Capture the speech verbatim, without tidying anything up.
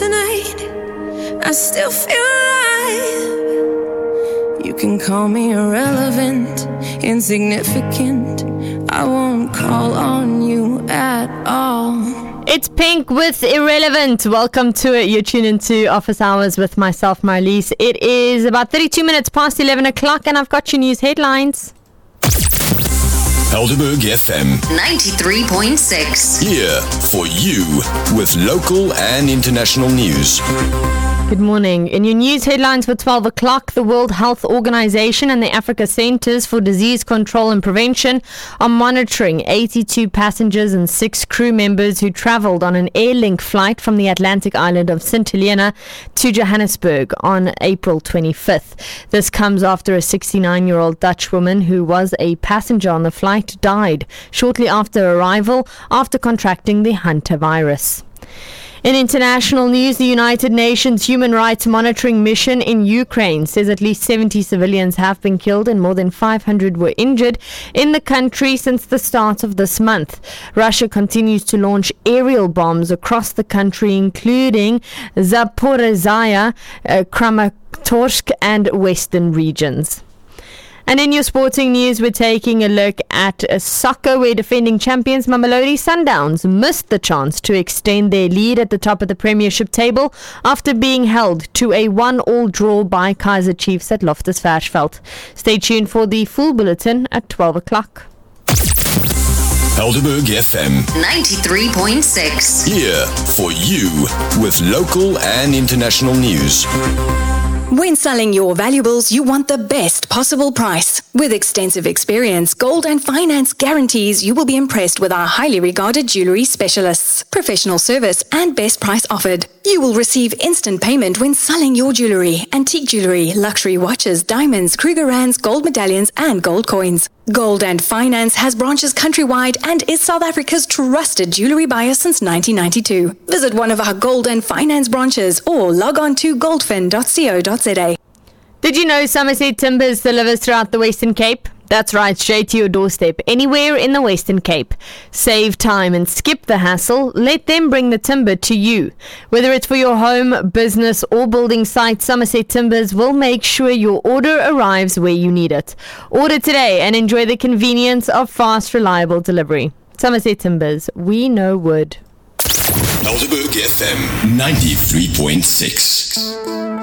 tonight, I still feel alive. You can call me irrelevant, insignificant, I won't call on you at all. It's Pink with Irrelevant. Welcome to it. You're tuned into Office Hours with myself, Marlies. It is about thirty-two minutes past eleven o'clock, and I've got your news headlines. Helderberg F M ninety-three point six. Here for you with local and international news. Good morning. In your news headlines for twelve o'clock, the World Health Organization and the Africa Centers for Disease Control and Prevention are monitoring eighty-two passengers and six crew members who travelled on an Airlink flight from the Atlantic island of Saint Helena to Johannesburg on April twenty-fifth. This comes after a sixty-nine-year-old Dutch woman who was a passenger on the flight died shortly after arrival after contracting the hantavirus. In international news, the United Nations Human Rights Monitoring Mission in Ukraine says at least seventy civilians have been killed and more than five hundred were injured in the country since the start of this month. Russia continues to launch aerial bombs across the country, including Zaporizhzhia, uh, Kramatorsk and western regions. And in your sporting news, we're taking a look at uh, soccer, where defending champions Mamelodi Sundowns missed the chance to extend their lead at the top of the Premiership table after being held to a one-all draw by Kaizer Chiefs at Loftus Versfeld. Stay tuned for the full bulletin at twelve o'clock. Helderberg F M ninety-three point six. Here for you with local and international news. When selling your valuables, you want the best possible price. With extensive experience, Gold and Finance guarantees you will be impressed with our highly regarded jewellery specialists. Professional service and best price offered. You will receive instant payment when selling your jewellery, antique jewellery, luxury watches, diamonds, Krugerrands, gold medallions and gold coins. Gold and Finance has branches countrywide and is South Africa's trusted jewellery buyer since nineteen ninety-two. Visit one of our Gold and Finance branches or log on to goldfin dot co dot za. Did you know Somerset Timbers delivers throughout the Western Cape? That's right, straight to your doorstep, anywhere in the Western Cape. Save time and skip the hassle. Let them bring the timber to you. Whether it's for your home, business or building site, Somerset Timbers will make sure your order arrives where you need it. Order today and enjoy the convenience of fast, reliable delivery. Somerset Timbers, we know wood. Helderberg F M ninety-three point six.